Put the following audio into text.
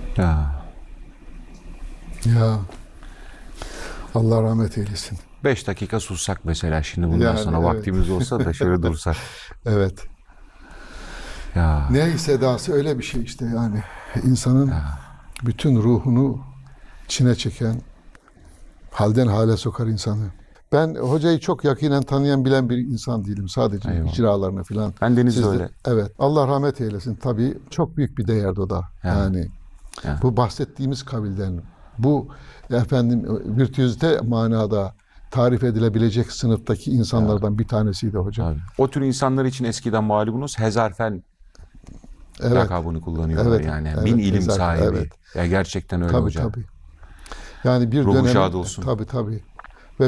Ya Ya Allah rahmet eylesin. 5 dakika sussak mesela şimdi bundan Yani sonra evet. vaktimiz olsa da şöyle dursak. Evet. Ya Neyse edası öyle bir şey işte yani. İnsanın ya bütün ruhunu içine çeken, halden hale sokar insanı. Ben hocayı çok yakinen tanıyan bilen bir insan değilim. Sadece eyvallah. icralarını filan. Ben Deniz de Sizde öyle. evet. Allah rahmet eylesin. Tabii çok büyük bir değerdi o da. Ya Yani ya bu bahsettiğimiz kabilden, bu efendim virtüözite manada tarif edilebilecek sınıftaki ya insanlardan bir tanesiydi hocam. tabii. O tür insanlar için eskiden malumunuz Hezarfen Evet. lakabını kullanıyorlar Evet. yani. Bin Evet. ilim Evet. sahibi. Ya gerçekten öyle Tabii hocam. tabii. Yani bir Ruhu dönemin şad olsun. tabii tabii.